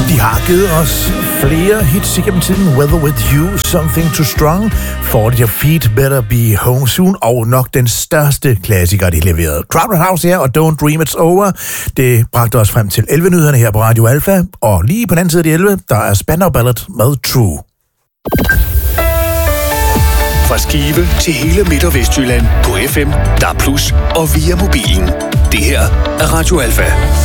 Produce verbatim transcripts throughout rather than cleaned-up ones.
De har givet os flere hits igennem tiden. Weather With You, Something Too Strong, forty Your Feet, Better Be Home Soon, og nok den største klassiker, de leverede. Crowded House her, og Don't Dream It's Over. Det bragte os frem til elleve-nyhederne her på Radio Alfa, og lige på den anden side af de elleve, der er Spandau Ballet med True. Fra Skive til hele Midt- og Vestjylland på F M, D A B plus, og via mobilen. Det her er Radio Alfa.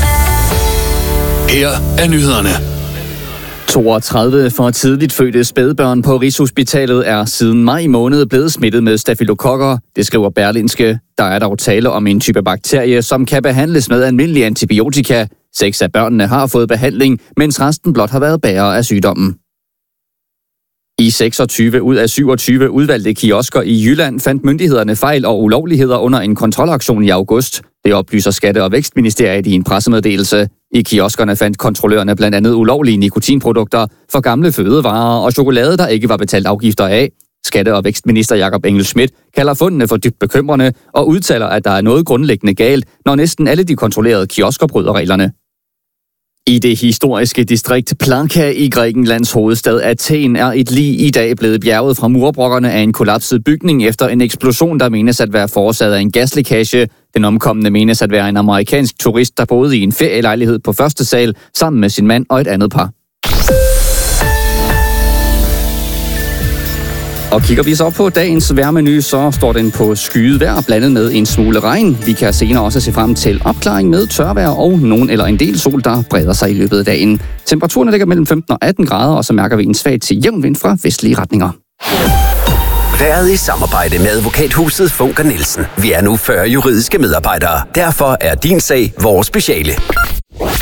Her er nyhederne. toogtredive for tidligt fødte spædbørn på Rigshospitalet er siden maj måned blevet smittet med stafylokokker. Det skriver Berlingske. Der er dog tale om en type bakterie, som kan behandles med almindelige antibiotika. Seks af børnene har fået behandling, mens resten blot har været bærere af sygdommen. I seksogtyve ud af syvogtyve udvalgte kiosker i Jylland fandt myndighederne fejl og ulovligheder under en kontrolaktion i august. Det oplyser Skatte- og Vækstministeriet i en pressemeddelelse. I kioskerne fandt kontrollørerne blandt andet ulovlige nikotinprodukter, for gamle fødevarer og chokolade, der ikke var betalt afgifter af. Skatte- og Vækstminister Jakob Engel-Schmidt kalder fundene for dybt bekymrende og udtaler, at der er noget grundlæggende galt, når næsten alle de kontrollerede kiosker bryder reglerne. I det historiske distrikt Plaka i Grækenlands hovedstad Athen er et lig i dag blevet bjerget fra murbrokkerne af en kollapset bygning efter en eksplosion, der menes at være forårsaget af en gaslækage. Den omkomne menes at være en amerikansk turist, der boede i en ferielejlighed på første sal sammen med sin mand og et andet par. Og kigger vi så på dagens vejrmenu, så står den på skyet vejr blandet med en smule regn. Vi kan senere også se frem til opklaring med tørvejr og nogen eller en del sol, der breder sig i løbet af dagen. Temperaturen ligger mellem femten og atten grader, og så mærker vi en svag til jævn vind fra vestlige retninger. Været i samarbejde med advokathuset Funker Nielsen. Vi er nu fyrre juridiske medarbejdere. Derfor er din sag vores speciale.